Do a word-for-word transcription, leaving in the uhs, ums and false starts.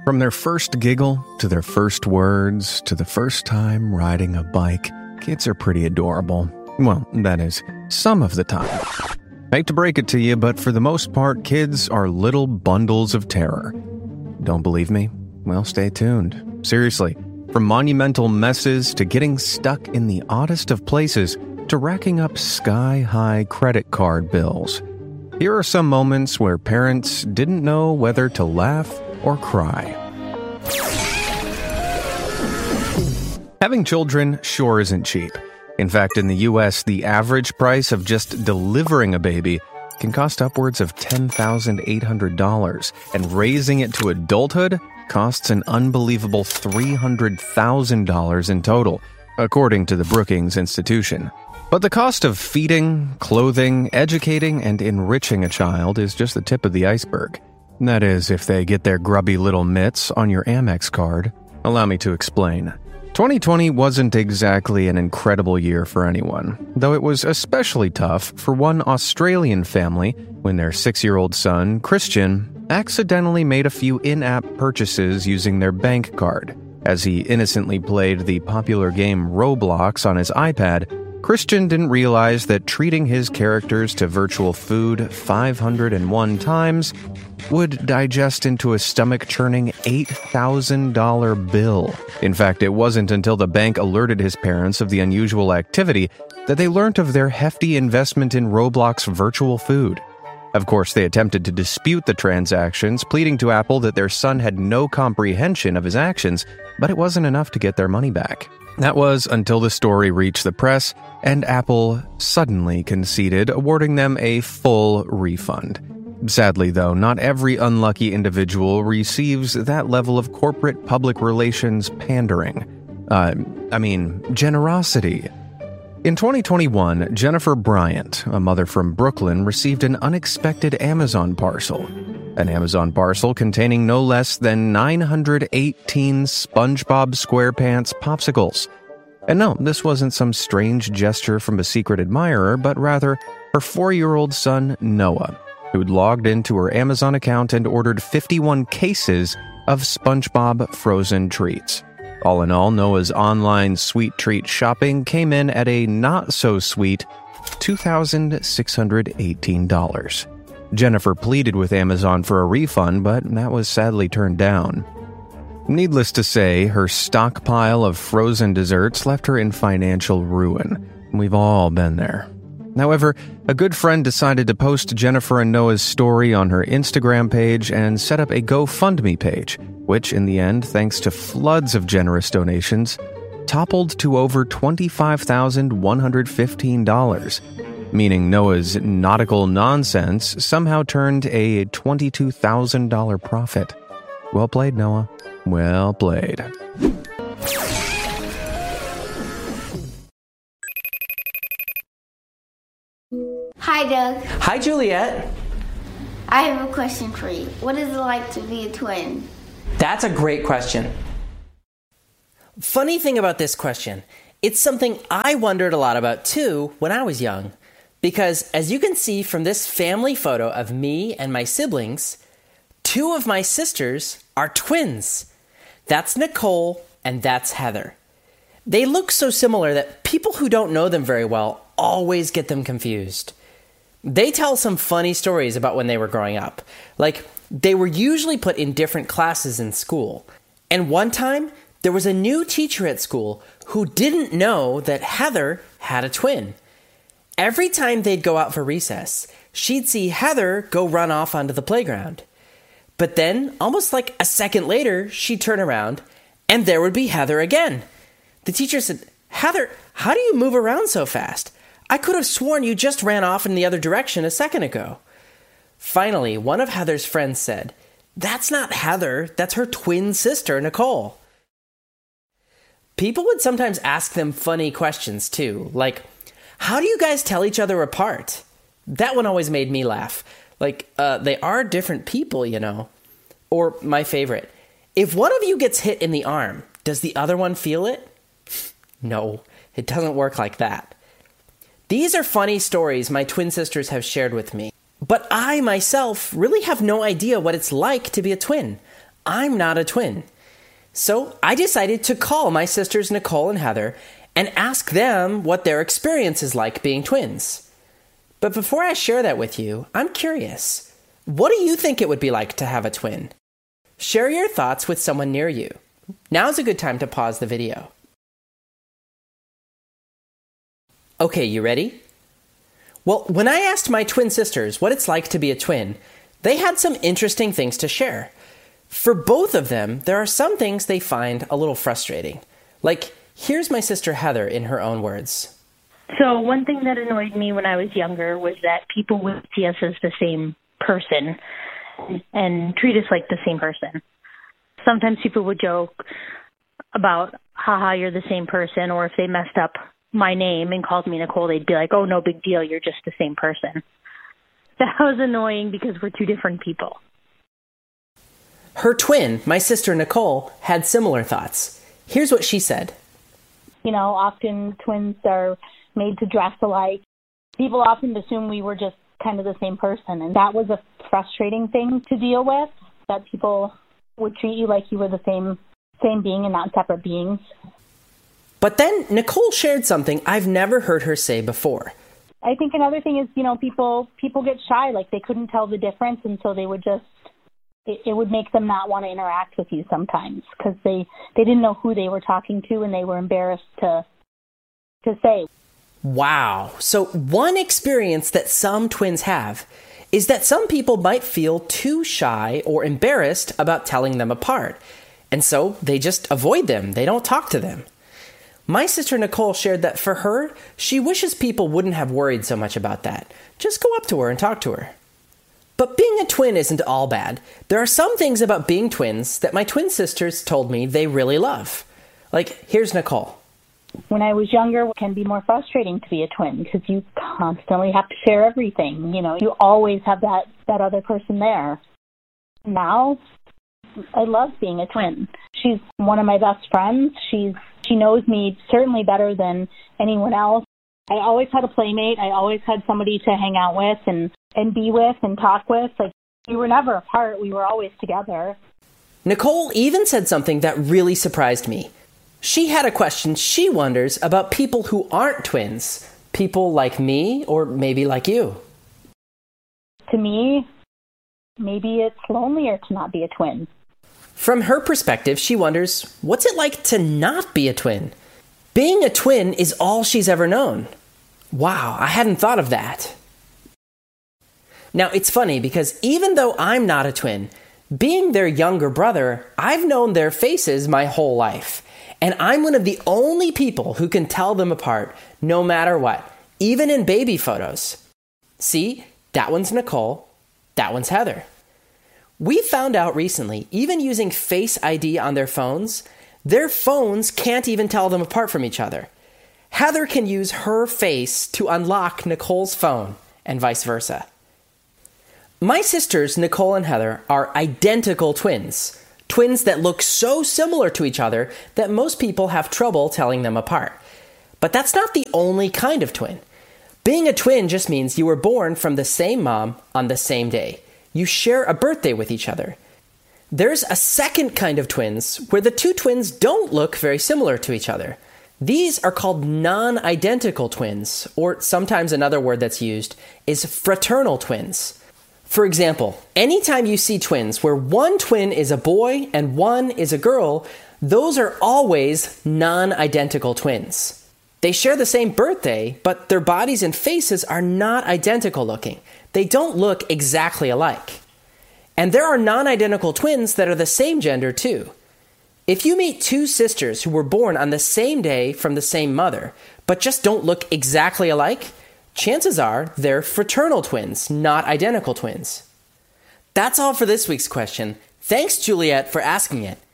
From their first giggle, to their first words, to the first time riding a bike, kids are pretty adorable. Well, that is, some of the time. Hate to break it to you, but for the most part, kids are little bundles of terror. Don't believe me? Well, stay tuned. Seriously, from monumental messes to getting stuck in the oddest of places to racking up sky-high credit card bills. Here are some moments where parents didn't know whether to laugh or cry. Having children sure isn't cheap. In fact, in the U S, the average price of just delivering a baby can cost upwards of ten thousand eight hundred dollars, and raising it to adulthood costs an unbelievable three hundred thousand dollars in total, according to the Brookings Institution. But the cost of feeding, clothing, educating, and enriching a child is just the tip of the iceberg. That is, if they get their grubby little mitts on your Amex card. Allow me to explain. twenty twenty wasn't exactly an incredible year for anyone, though it was especially tough for one Australian family when their six-year-old son, Christian, accidentally made a few in-app purchases using their bank card. As he innocently played the popular game Roblox on his iPad, Christian didn't realize that treating his characters to virtual food five hundred one times would digest into a stomach-churning eight thousand dollars bill. In fact, it wasn't until the bank alerted his parents of the unusual activity that they learned of their hefty investment in Roblox virtual food. Of course, they attempted to dispute the transactions, pleading to Apple that their son had no comprehension of his actions, but it wasn't enough to get their money back. That was until the story reached the press, and Apple suddenly conceded, awarding them a full refund. Sadly, though, not every unlucky individual receives that level of corporate public relations pandering. Uh, I mean, generosity. In twenty twenty-one, Jennifer Bryant, a mother from Brooklyn, received an unexpected Amazon parcel. An Amazon parcel containing no less than nine hundred eighteen SpongeBob SquarePants popsicles. And no, this wasn't some strange gesture from a secret admirer, but rather her four-year-old son, Noah, who'd logged into her Amazon account and ordered fifty-one cases of SpongeBob frozen treats. All in all, Noah's online sweet treat shopping came in at a not-so-sweet two thousand six hundred eighteen dollars. Jennifer pleaded with Amazon for a refund, but that was sadly turned down. Needless to say, her stockpile of frozen desserts left her in financial ruin. We've all been there. However, a good friend decided to post Jennifer and Noah's story on her Instagram page and set up a GoFundMe page, which in the end, thanks to floods of generous donations, toppled to over twenty-five thousand one hundred fifteen dollars, meaning Noah's nautical nonsense somehow turned a twenty-two thousand dollars profit. Well played, Noah. Well played. Hi, Doug. Hi, Juliet. I have a question for you. What is it like to be a twin? That's a great question. Funny thing about this question, it's something I wondered a lot about too when I was young. Because as you can see from this family photo of me and my siblings, two of my sisters are twins. That's Nicole and that's Heather. They look so similar that people who don't know them very well always get them confused. They tell some funny stories about when they were growing up. Like, they were usually put in different classes in school. And one time, there was a new teacher at school who didn't know that Heather had a twin. Every time they'd go out for recess, she'd see Heather go run off onto the playground. But then, almost like a second later, she'd turn around, and there would be Heather again. The teacher said, "Heather, how do you move around so fast? I could have sworn you just ran off in the other direction a second ago." Finally, one of Heather's friends said, "That's not Heather, that's her twin sister, Nicole." People would sometimes ask them funny questions too, like, "How do you guys tell each other apart?" That one always made me laugh. Like, uh, they are different people, you know. Or my favorite, if one of you gets hit in the arm, does the other one feel it? No, it doesn't work like that. These are funny stories my twin sisters have shared with me. But I, myself, really have no idea what it's like to be a twin. I'm not a twin. So I decided to call my sisters Nicole and Heather and ask them what their experience is like being twins. But before I share that with you, I'm curious. What do you think it would be like to have a twin? Share your thoughts with someone near you. Now's a good time to pause the video. Okay, you ready? Well, when I asked my twin sisters what it's like to be a twin, they had some interesting things to share. For both of them, there are some things they find a little frustrating. Like, here's my sister Heather in her own words. So one thing that annoyed me when I was younger was that people would see us as the same person and treat us like the same person. Sometimes people would joke about, haha, you're the same person, or if they messed up my name and called me Nicole, they'd be like, oh, no big deal, you're just the same person. That was annoying because we're two different people. Her twin, my sister Nicole, had similar thoughts. Here's what she said. You know, often twins are made to dress alike. People often assume we were just kind of the same person, and that was a frustrating thing to deal with, that people would treat you like you were the same same being and not separate beings. But then Nicole shared something I've never heard her say before. I think another thing is, you know, people people get shy, like they couldn't tell the difference, and so they would just, it, it would make them not want to interact with you sometimes because they, they didn't know who they were talking to and they were embarrassed to to say. Wow. So one experience that some twins have is that some people might feel too shy or embarrassed about telling them apart. And so they just avoid them. They don't talk to them. My sister Nicole shared that for her, she wishes people wouldn't have worried so much about that. Just go up to her and talk to her. But being a twin isn't all bad. There are some things about being twins that my twin sisters told me they really love. Like, here's Nicole. When I was younger, it can be more frustrating to be a twin because you constantly have to share everything. You know, you always have that, that other person there. Now, I love being a twin. She's one of my best friends. She's She knows me certainly better than anyone else. I always had a playmate. I always had somebody to hang out with and, and be with and talk with. Like, we were never apart. We were always together. Nicole even said something that really surprised me. She had a question she wonders about people who aren't twins. People like me or maybe like you. To me, maybe it's lonelier to not be a twin. From her perspective, she wonders, what's it like to not be a twin? Being a twin is all she's ever known. Wow, I hadn't thought of that. Now, it's funny because even though I'm not a twin, being their younger brother, I've known their faces my whole life. And I'm one of the only people who can tell them apart no matter what, even in baby photos. See, that one's Nicole, that one's Heather. We found out recently, even using Face I D on their phones, their phones can't even tell them apart from each other. Heather can use her face to unlock Nicole's phone, and vice versa. My sisters, Nicole and Heather, are identical twins. Twins that look so similar to each other that most people have trouble telling them apart. But that's not the only kind of twin. Being a twin just means you were born from the same mom on the same day. You share a birthday with each other. There's a second kind of twins where the two twins don't look very similar to each other. These are called non-identical twins, or sometimes another word that's used is fraternal twins. For example, anytime you see twins where one twin is a boy and one is a girl, those are always non-identical twins. They share the same birthday, but their bodies and faces are not identical looking. They don't look exactly alike. And there are non-identical twins that are the same gender too. If you meet two sisters who were born on the same day from the same mother, but just don't look exactly alike, chances are they're fraternal twins, not identical twins. That's all for this week's question. Thanks, Juliet, for asking it.